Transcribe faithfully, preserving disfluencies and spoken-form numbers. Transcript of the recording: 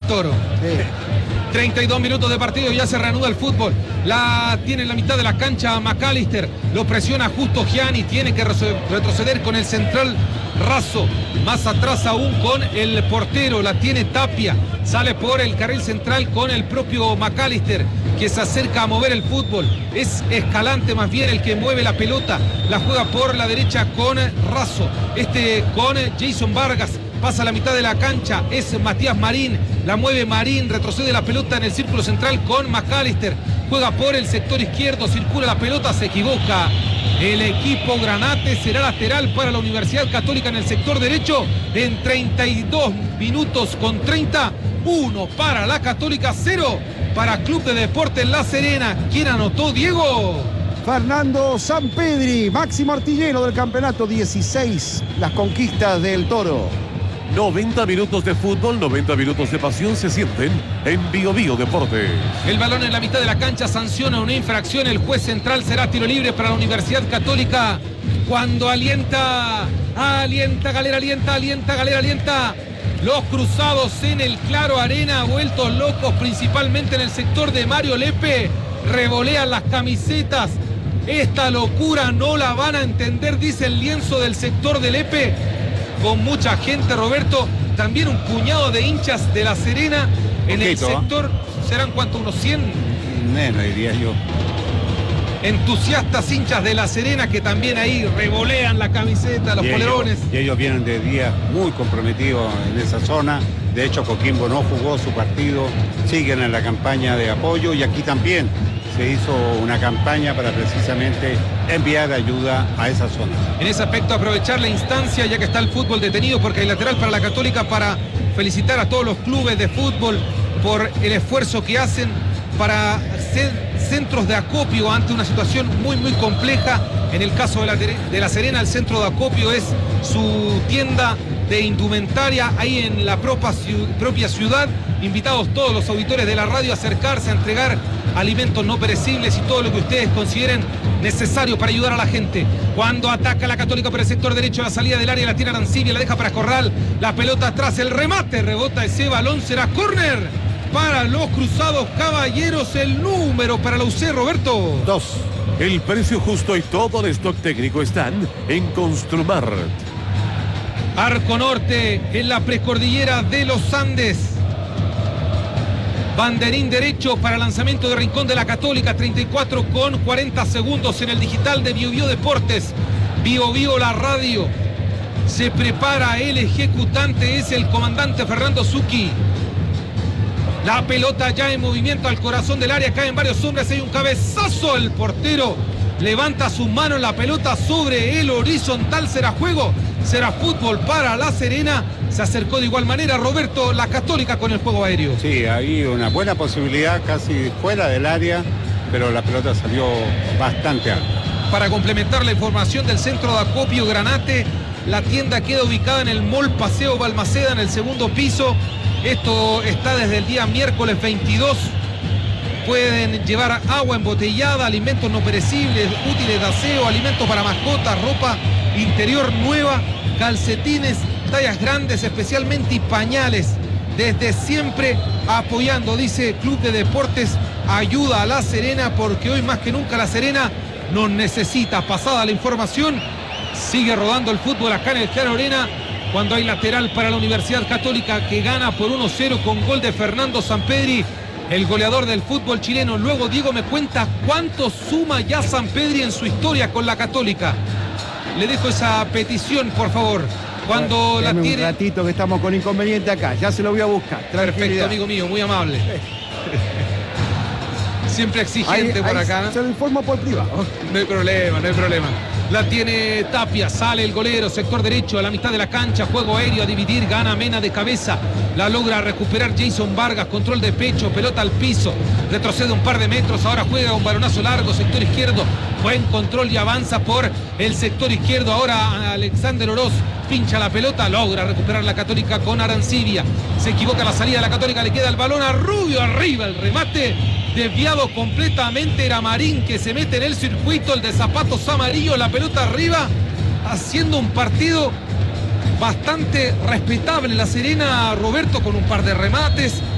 Toro. Sí. treinta y dos minutos de partido, ya se reanuda el fútbol. La tiene en la mitad de la cancha McAllister. Lo presiona justo Gianni. Tiene que retroceder con el central Raso. Más atrás aún con el portero. La tiene Tapia. Sale por el carril central con el propio McAllister, que se acerca a mover el fútbol. Es Escalante más bien el que mueve la pelota. La juega por la derecha con Raso. Este con Jason Vargas. Pasa a la mitad de la cancha, es Matías Marín, la mueve Marín, retrocede la pelota en el círculo central con McAllister, juega por el sector izquierdo, circula la pelota, se equivoca el equipo Granate, será lateral para la Universidad Católica en el sector derecho en treinta y dos minutos con treinta, uno para la Católica, cero para Club de Deportes La Serena. ¿Quién anotó, Diego? Fernando Sampedri, máximo artillero del campeonato, dieciséis las conquistas del Toro. noventa minutos de fútbol, noventa minutos de pasión se sienten en Bio Bio Deportes. El balón en la mitad de la cancha, sanciona una infracción. El juez central, será tiro libre para la Universidad Católica. Cuando alienta, alienta Galera, alienta, alienta Galera, alienta. Los cruzados en el Claro Arena, vueltos locos principalmente en el sector de Mario Lepe. Revolean las camisetas. Esta locura no la van a entender, dice el lienzo del sector de Lepe. Con mucha gente, Roberto, también un puñado de hinchas de La Serena en Poquito, el sector, ¿eh? ¿Serán cuántos? ¿Unos cien? Menos, diría yo. Entusiastas hinchas de La Serena que también ahí revolean la camiseta, los y polerones. Ellos, y ellos vienen de días muy comprometidos en esa zona. De hecho, Coquimbo no jugó su partido, siguen en la campaña de apoyo y aquí también se hizo una campaña para precisamente enviar ayuda a esa zona. En ese aspecto, aprovechar la instancia ya que está el fútbol detenido, porque hay lateral para la Católica, para felicitar a todos los clubes de fútbol por el esfuerzo que hacen para hacer centros de acopio ante una situación muy muy compleja. En el caso de la, de la Serena, el centro de acopio es su tienda de indumentaria ahí en la propia, propia ciudad. Invitados todos los auditores de la radio a acercarse, a entregar alimentos no perecibles y todo lo que ustedes consideren necesario para ayudar a la gente. Cuando ataca la Católica por el sector derecho, la salida del área la tiene Arancibia, la deja para Corral, la pelota atrás, el remate, rebota ese balón, será córner para los Cruzados Caballeros. El número para la U C, Roberto. Dos. El precio justo y todo el stock técnico están en Construmar. Arco Norte en la precordillera de los Andes. Banderín derecho para lanzamiento de Rincón de la Católica, treinta y cuatro con cuarenta segundos en el digital de Bio Bio Deportes. Bio Bio la radio. Se prepara el ejecutante, es el comandante Fernando Zucchi. La pelota ya en movimiento al corazón del área, caen varios hombres, hay un cabezazo, el portero levanta su mano en la pelota sobre el horizontal, será juego, será fútbol para La Serena. Se acercó de igual manera Roberto, la Católica con el juego aéreo. Sí, hay una buena posibilidad casi fuera del área, pero la pelota salió bastante alta. Para complementar la información del centro de acopio Granate, la tienda queda ubicada en el Mall Paseo Balmaceda, en el segundo piso. Esto está desde el día miércoles veintidós. Pueden llevar agua embotellada, alimentos no perecibles, útiles de aseo, alimentos para mascotas, ropa interior nueva, calcetines, tallas grandes especialmente y pañales. Desde siempre apoyando, dice Club de Deportes, ayuda a La Serena, porque hoy más que nunca La Serena nos necesita. Pasada la información, sigue rodando el fútbol acá en el Claro Arena, cuando hay lateral para la Universidad Católica, que gana por uno cero con gol de Fernando Sampedri, el goleador del fútbol chileno. Luego Diego me cuenta cuánto suma ya Sampedri en su historia con la Católica. Le dejo esa petición, por favor. Cuando la tiene... un ratito que estamos con inconveniente acá, ya se lo voy a buscar. Perfecto, amigo mío, muy amable. Siempre exigente ahí, por ahí acá. Se lo informo por privado. No hay problema, no hay problema. La tiene Tapia, sale el golero, sector derecho, a la mitad de la cancha, juego aéreo a dividir, gana Mena de cabeza, la logra recuperar Jason Vargas, control de pecho, pelota al piso, retrocede un par de metros, ahora juega un balonazo largo, sector izquierdo, buen control y avanza por el sector izquierdo, ahora Alexander Oroz pincha la pelota, logra recuperar la Católica con Arancibia, se equivoca la salida de la Católica, le queda el balón a Rubio, arriba el remate, desviado completamente, era Marín que se mete en el circuito, el de zapatos amarillos, la pelota arriba, haciendo un partido bastante respetable La Serena, Roberto, con un par de remates,